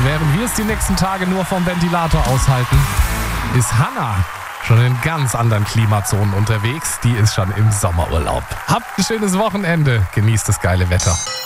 während wir es die nächsten Tage nur vom Ventilator aushalten, ist Hanna schon in ganz anderen Klimazonen unterwegs. Die ist schon im Sommerurlaub. Habt ein schönes Wochenende. Genießt das geile Wetter.